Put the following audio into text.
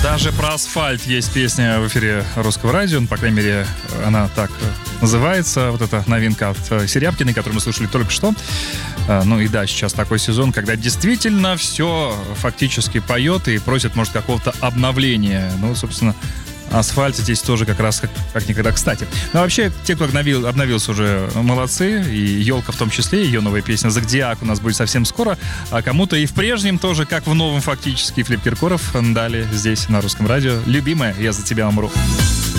Даже про асфальт есть песня в эфире Русского радио. По крайней мере, она так называется. Вот эта новинка от Серябкиной, которую мы слушали только что. Ну и да, сейчас такой сезон, когда действительно все фактически поет и просит, может, какого-то обновления. Ну, собственно, асфальт здесь тоже как раз как никогда кстати. Но вообще, те, кто обновился уже, молодцы. И «Елка» в том числе, ее новая песня «Зодиак» у нас будет совсем скоро. А кому-то и в прежнем тоже, как в новом фактически, Филипп Киркоров дали здесь на Русском радио. Любимая, я за тебя умру.